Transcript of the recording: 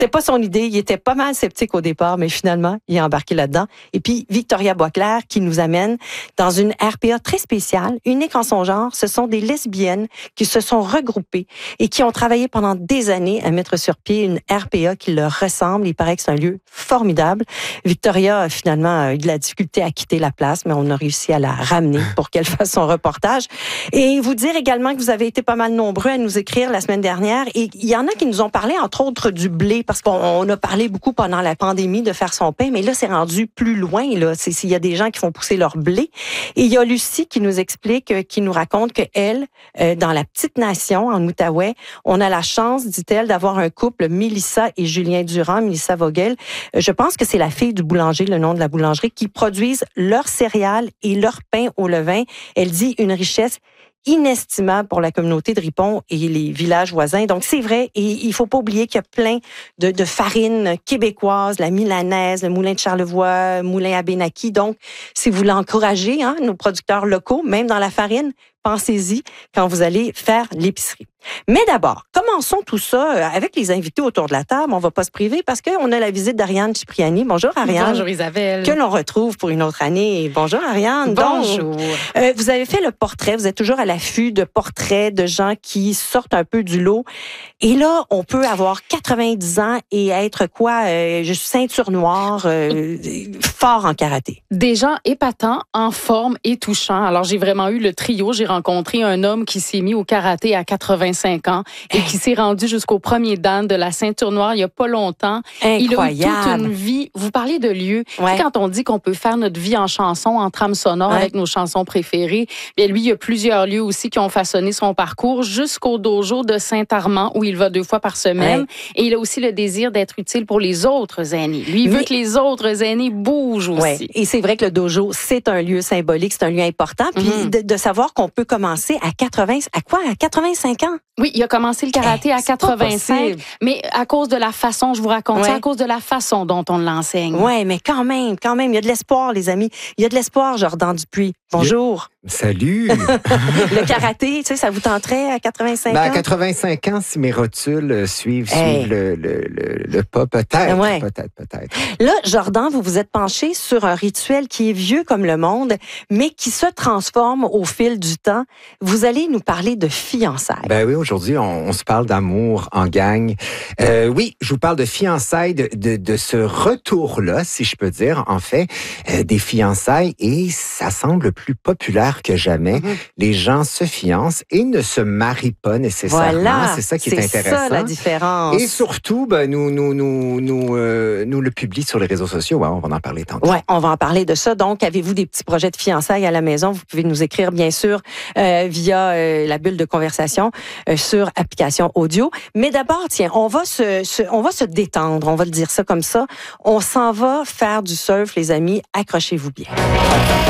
C'était pas son idée. Il était pas mal sceptique au départ, mais finalement, il est embarqué là-dedans. Et puis, Victoria Boisclair qui nous amène dans une RPA très spéciale, unique en son genre. Ce sont des lesbiennes qui se sont regroupées et qui ont travaillé pendant des années à mettre sur pied une RPA qui leur ressemble. Il paraît que c'est un lieu formidable. Victoria a finalement eu de la difficulté à quitter la place, mais on a réussi à la ramener pour qu'elle fasse son reportage. Et vous dire également que vous avez été pas mal nombreux à nous écrire la semaine dernière. Et il y en a qui nous ont parlé, entre autres, du blé, parce qu'on a parlé beaucoup pendant la pandémie de faire son pain, mais là, c'est rendu plus loin. Là, il y a des gens qui font pousser leur blé. Et il y a Lucie qui nous explique, qui nous raconte que elle, dans la petite nation, en Outaouais, on a la chance, dit-elle, d'avoir un couple, Mélissa et Julien Durand, Mélissa Vogel. Je pense que c'est la fille du boulanger, le nom de la boulangerie, qui produisent leurs céréales et leur pain au levain. Elle dit une richesse inestimable pour la communauté de Ripon et les villages voisins. Donc, c'est vrai, et il faut pas oublier qu'il y a plein de farines québécoises, la milanaise, le moulin de Charlevoix, le moulin à Benaki. Donc, si vous voulez encourager nos producteurs locaux, même dans la farine, pensez-y quand vous allez faire l'épicerie. Mais d'abord, commençons tout ça avec les invités autour de la table. On va pas se priver parce qu'on a la visite d'Ariane Cipriani. Bonjour Ariane. Bonjour Isabelle. Que l'on retrouve pour une autre année. Bonjour Ariane. Bonjour. Donc, vous avez fait le portrait. Vous êtes toujours à l'affût de portraits de gens qui sortent un peu du lot. Et là, on peut avoir 90 ans et être je suis ceinture noire, fort en karaté. Des gens épatants, en forme et touchants. Alors, j'ai vraiment eu le trio. J'ai rencontré un homme qui s'est mis au karaté à 85 ans et qui s'est rendu jusqu'au premier dan de la ceinture noire il y a pas longtemps. Incroyable. Il a eu toute une vie. Vous parlez de lieux. Ouais. Tu sais, quand on dit qu'on peut faire notre vie en chanson, en trame sonore avec nos chansons préférées, bien lui, il y a plusieurs lieux aussi qui ont façonné son parcours jusqu'au dojo de Saint-Armand où il va 2 fois par semaine. Ouais. Et il a aussi le désir d'être utile pour les autres aînés. Lui, il veut que les autres aînés bougent aussi. Ouais. Et c'est vrai que le dojo, c'est un lieu symbolique, c'est un lieu important. Puis de savoir qu'on peut commencer à 85 ans? Oui, il a commencé le karaté à 85, mais à cause de la façon, je vous raconte, à cause de la façon dont on l'enseigne. Oui, mais quand même, il y a de l'espoir, les amis. Il y a de l'espoir, Jordan Dupuis. Bonjour. Salut! Le karaté, tu sais, ça vous tenterait à 85 ans? À 85 ans, si mes rotules suivent le pas, peut-être. Peut-être. Là, Jordan, vous vous êtes penché sur un rituel qui est vieux comme le monde, mais qui se transforme au fil du temps. Vous allez nous parler de fiançailles. Ben oui, aujourd'hui, on se parle d'amour en gang. Oui, je vous parle de fiançailles, de ce retour-là, si je peux dire, en fait, des fiançailles, et ça semble plus populaire que jamais. Les gens se fiancent et ne se marient pas nécessairement. Voilà, c'est ça qui est intéressant. C'est ça la différence. Et surtout, nous le publions sur les réseaux sociaux. Ouais, on va en parler tantôt. Ouais, on va en parler de ça. Donc, avez-vous des petits projets de fiançailles à la maison? Vous pouvez nous écrire, bien sûr, via la bulle de conversation sur application audio. Mais d'abord, tiens, on va se détendre. On va le dire ça comme ça. On s'en va faire du surf, les amis. Accrochez-vous bien.